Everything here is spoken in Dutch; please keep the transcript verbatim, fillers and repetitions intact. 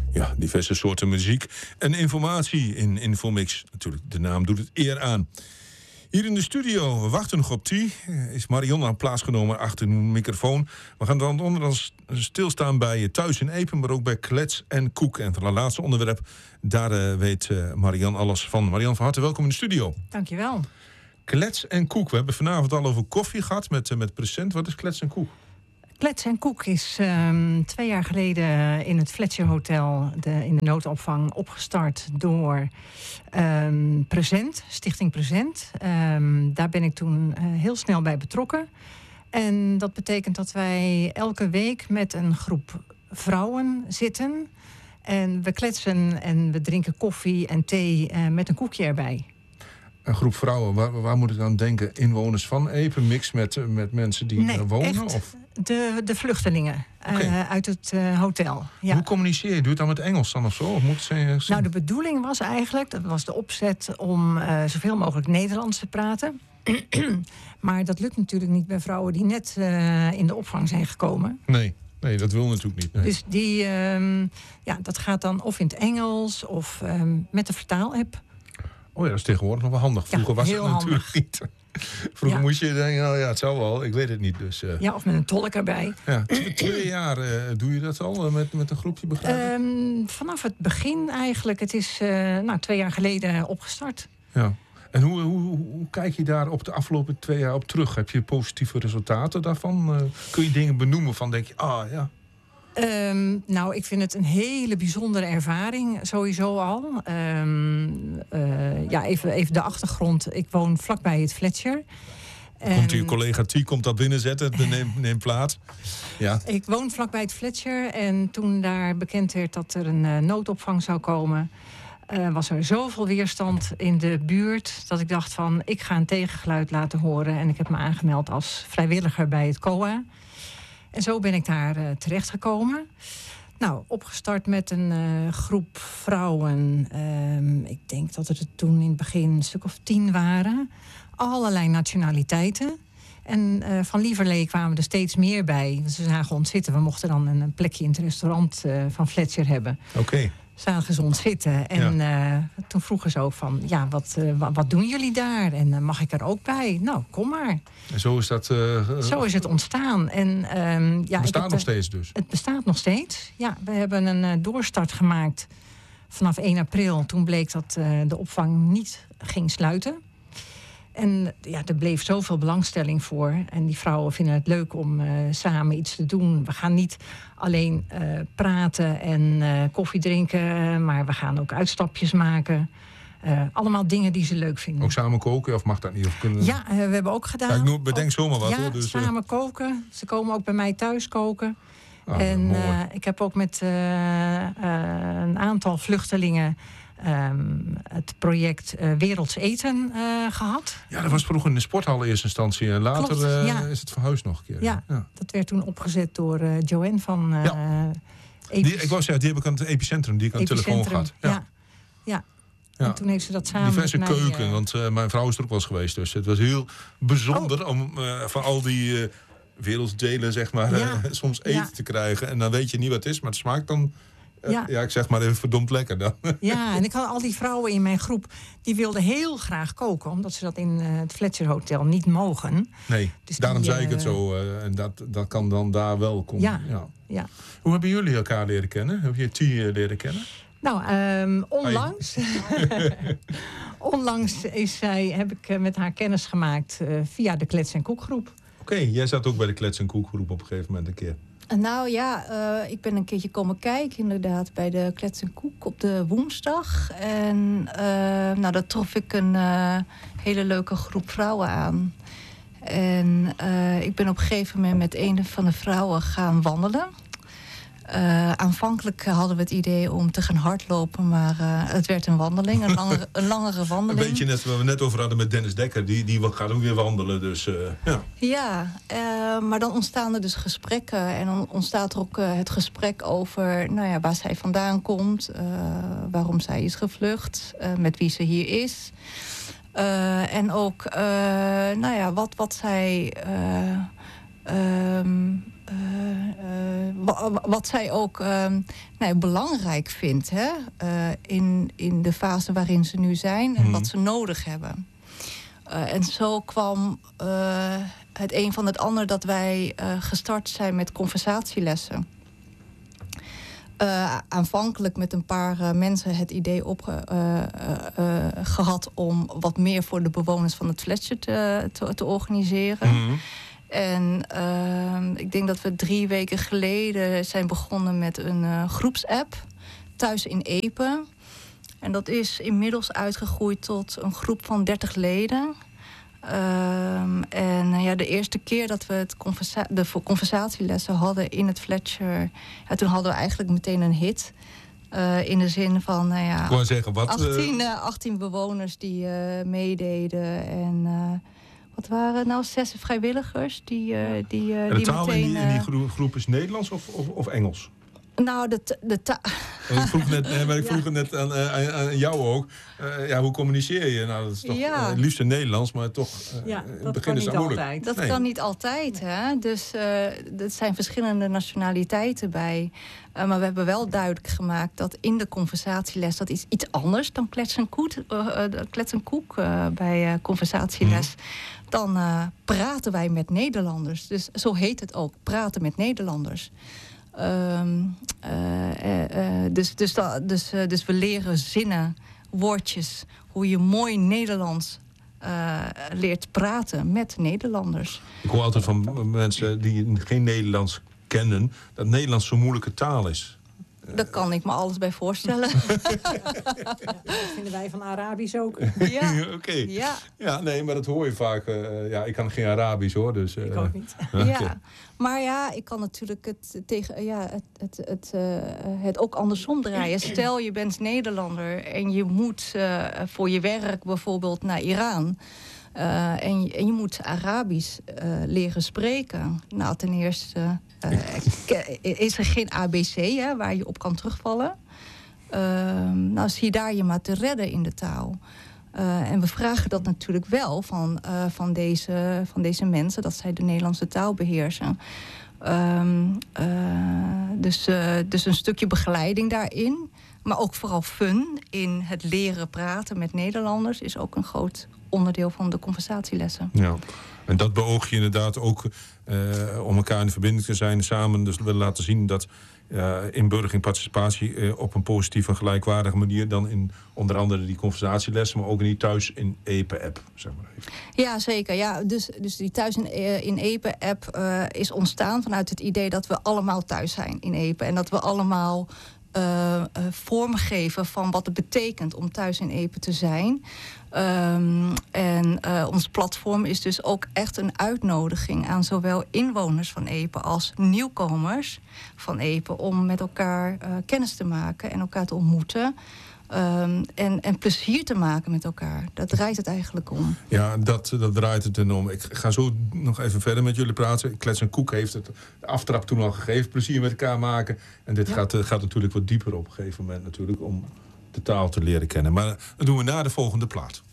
ja, diverse soorten muziek en informatie in Infomix. Natuurlijk, de naam doet het eer aan. Hier in de studio, we wachten nog op die, is Marion aan plaatsgenomen achter een microfoon. We gaan dan onder ons stilstaan bij Thuis in Epen, maar ook bij Klets en Koek. En van het laatste onderwerp, daar uh, weet uh, Marian alles van. Marian, van harte welkom in de studio. Dankjewel. Klets en Koek. We hebben vanavond al over koffie gehad met, uh, met present. Wat is Klets en Koek? Klets en Koek is um, twee jaar geleden in het Fletcher Hotel de, in de noodopvang opgestart door um, Present, Stichting Present. Um, daar ben ik toen uh, heel snel bij betrokken. En dat betekent dat wij elke week met een groep vrouwen zitten. En we kletsen en we drinken koffie en thee uh, met een koekje erbij. Een groep vrouwen, waar, waar moet ik aan denken? Inwoners van Epen, mix met, met mensen die nee, er wonen? Echt of? De, de vluchtelingen okay. uh, uit het uh, hotel. Ja. Hoe communiceer je? Doe je het dan met Engels dan of zo? Of moet ze, ze... Nou, de bedoeling was eigenlijk, dat was de opzet om uh, zoveel mogelijk Nederlands te praten. Maar dat lukt natuurlijk niet bij vrouwen die net uh, in de opvang zijn gekomen. Nee. Nee, dat wil natuurlijk niet. Nee. Dus die, um, ja, dat gaat dan of in het Engels of um, met de vertaal-app. Oh ja, dat is tegenwoordig nog wel handig. Vroeger ja, was het natuurlijk handig. niet. Vroeger ja. moest je denken, nou ja, het zou wel, ik weet het niet. Dus, uh... Ja, of met een tolk erbij. Ja, twee, twee jaar uh, doe je dat al uh, met, met een groepje begrijp um, Vanaf het begin eigenlijk. Het is uh, nou, twee jaar geleden opgestart. Ja. En hoe, hoe, hoe, hoe kijk je daar op de afgelopen twee jaar op terug? Heb je positieve resultaten daarvan? Uh, kun je dingen benoemen van, denk je, ah ja... Um, nou, ik vind het een hele bijzondere ervaring, sowieso al. Um, uh, ja, even, even de achtergrond. Ik woon vlakbij het Fletcher. Komt uw collega T, komt dat binnenzetten, neem, neem plaats. Ja. Ik woon vlakbij het Fletcher en toen daar bekend werd dat er een uh, noodopvang zou komen... Uh, was er zoveel weerstand in de buurt dat ik dacht van... ik ga een tegengeluid laten horen en ik heb me aangemeld als vrijwilliger bij het C O A... En zo ben ik daar uh, terechtgekomen. Nou, opgestart met een uh, groep vrouwen. Um, ik denk dat het er toen in het begin een stuk of tien waren. Allerlei nationaliteiten. En uh, van lieverlee kwamen er steeds meer bij. Ze zagen ons zitten. We mochten dan een plekje in het restaurant uh, van Fletcher hebben. Oké. Okay. Zagen ze ons zitten. En ja. uh, toen vroegen ze ook van, ja, wat, uh, wat, wat doen jullie daar? En uh, mag ik er ook bij? Nou, kom maar. En zo is dat... Uh, zo is het ontstaan. En, um, ja, het bestaat heb, nog steeds dus? Het bestaat nog steeds. Ja, we hebben een uh, doorstart gemaakt vanaf één april. Toen bleek dat uh, de opvang niet ging sluiten. En ja, er bleef zoveel belangstelling voor. En die vrouwen vinden het leuk om uh, samen iets te doen. We gaan niet alleen uh, praten en uh, koffie drinken... maar we gaan ook uitstapjes maken. Uh, allemaal dingen die ze leuk vinden. Ook samen koken, of mag dat niet? Of kunnen... Ja, uh, we hebben ook gedaan. Ja, ik bedenk zomaar wat. Ja, hoor, dus, samen koken. Ze komen ook bij mij thuis koken. Ah, en uh, ik heb ook met uh, uh, een aantal vluchtelingen... Um, het project uh, Werelds Eten uh, gehad. Ja, dat was vroeger in de sporthal in eerste instantie. En later Klopt, uh, ja. is het verhuisd nog een keer. Ja, ja. Dat werd toen opgezet door uh, Joanne van uh, ja. die, Ik wou zeggen, die heb ik aan het epicentrum, die ik aan de telefoon gehad. Ja. Ja. ja. Ja. En toen heeft ze dat samen diverse met mij... keuken, uh... want uh, mijn vrouw is er ook wel eens geweest. Dus het was heel bijzonder oh. om uh, van al die uh, werelddelen, zeg maar, ja. uh, soms eten ja. te krijgen. En dan weet je niet wat het is, maar het smaakt dan... Uh, ja. ja, ik zeg maar even verdomd lekker dan. Ja, en ik had al die vrouwen in mijn groep... die wilden heel graag koken... omdat ze dat in uh, het Fletcher Hotel niet mogen. Nee, dus daarom die, zei uh, ik het zo. Uh, en dat, dat kan dan daar wel komen. Ja, ja. ja. Hoe hebben jullie elkaar leren kennen? Heb je T uh, leren kennen? Nou, um, onlangs... onlangs is zij, heb ik uh, met haar kennis gemaakt... Uh, via de Klets en Koekgroep. Oké, okay, jij zat ook bij de Klets en Koekgroep op een gegeven moment een keer. Nou ja, uh, ik ben een keertje komen kijken inderdaad bij de Klets en Koek op de woensdag. En uh, nou, daar trof ik een uh, hele leuke groep vrouwen aan. En uh, ik ben op een gegeven moment met een van de vrouwen gaan wandelen. Uh, aanvankelijk hadden we het idee om te gaan hardlopen, maar uh, het werd een wandeling, een langere, een langere wandeling. Een beetje net wat we net over hadden met Dennis Dekker, die, die gaat ook weer wandelen. Dus, uh, ja, ja uh, maar dan ontstaan er dus gesprekken en dan ontstaat er ook uh, het gesprek over nou ja, waar zij vandaan komt, uh, waarom zij is gevlucht, uh, met wie ze hier is. Uh, en ook uh, nou ja, wat, wat zij... Uh, um, uh, uh, wat zij ook uh, nou, belangrijk vindt, hè? Uh, in, in de fase waarin ze nu zijn en mm. wat ze nodig hebben. Uh, en zo kwam uh, het een van het ander dat wij uh, gestart zijn met conversatielessen. Uh, aanvankelijk met een paar uh, mensen het idee opgehad uh, uh, uh, om wat meer voor de bewoners van het Fletcher te, te, te organiseren. Mm-hmm. En uh, ik denk dat we drie weken geleden zijn begonnen met een uh, groepsapp thuis in Epe. En dat is inmiddels uitgegroeid tot een groep van dertig leden. Um, en uh, ja, de eerste keer dat we het conversa- de conversatielessen hadden in het Fletcher, ja, toen hadden we eigenlijk meteen een hit. Uh, in de zin van, nou ja, ik wou zeggen, wat, achttien, uh, achttien bewoners die uh, meededen. En uh, wat waren nou zes vrijwilligers die, uh, die, uh, en de die taal meteen... in die, in die uh, groep is Nederlands of, of, of Engels? Nou, de, de ta- ik vroeg net, nee, maar ik vroeg ja. net aan, aan, aan jou ook. Uh, ja, hoe communiceer je? Nou, dat is toch ja. uh, liefst in Nederlands, maar toch uh, ja, in het dat begin kan is dat niet moeilijk. altijd. Dat nee. kan niet altijd, hè. Dus uh, er zijn verschillende nationaliteiten bij. Uh, maar we hebben wel duidelijk gemaakt dat in de conversatieles... dat is iets anders dan klets en koek, uh, uh, klets en koek uh, bij uh, conversatieles. Mm. Dan uh, praten wij met Nederlanders. Dus zo heet het ook, praten met Nederlanders. Um, uh, uh, uh, dus, dus, da, dus, uh, dus we leren zinnen, woordjes, hoe je mooi Nederlands uh, leert praten met Nederlanders. Ik hoor altijd van mensen die geen Nederlands kennen, dat Nederlands zo'n moeilijke taal is. Daar kan ik me alles bij voorstellen. Ja, dat vinden wij van Arabisch ook. Ja. Oké. Okay. Ja. Ja, nee, maar dat hoor je vaak. Uh, ja, ik kan geen Arabisch hoor, dus. Uh, ik ook niet. Okay. Ja, maar ja, ik kan natuurlijk het tegen, ja, het, het, het, uh, het ook andersom draaien. Stel, je bent Nederlander en je moet uh, voor je werk bijvoorbeeld naar Iran. Uh, en, je, en je moet Arabisch uh, leren spreken. Nou, ten eerste uh, is er geen A B C hè, waar je op kan terugvallen. Uh, nou, zie je daar je maar te redden in de taal. Uh, en we vragen dat natuurlijk wel van, uh, van, deze, van deze mensen, dat zij de Nederlandse taal beheersen. Um, uh, dus, uh, dus een stukje begeleiding daarin. Maar ook vooral fun in het leren praten met Nederlanders is ook een groot onderdeel van de conversatielessen. Ja, en dat beoog je inderdaad ook uh, om elkaar in verbinding te zijn, samen dus willen laten zien dat uh, inburgering, participatie uh, op een positieve en gelijkwaardige manier dan in onder andere die conversatielessen, maar ook in die thuis in Epe-app, zeg maar even. Ja, zeker. Ja, dus, dus die thuis in, in Epe-app uh, is ontstaan vanuit het idee dat we allemaal thuis zijn in Epe en dat we allemaal Uh, uh, vormgeven van wat het betekent om thuis in Epe te zijn. Um, en uh, ons platform is dus ook echt een uitnodiging aan zowel inwoners van Epe als nieuwkomers van Epe om met elkaar uh, kennis te maken en elkaar te ontmoeten. Um, en, en plezier te maken met elkaar. Dat draait het eigenlijk om. Ja, dat, dat draait het dan om. Ik ga zo nog even verder met jullie praten. Klets en Koek heeft het de aftrap toen al gegeven. Plezier met elkaar maken. En dit ja. gaat, gaat natuurlijk wat dieper op een gegeven moment natuurlijk om de taal te leren kennen. Maar dat doen we na de volgende plaat.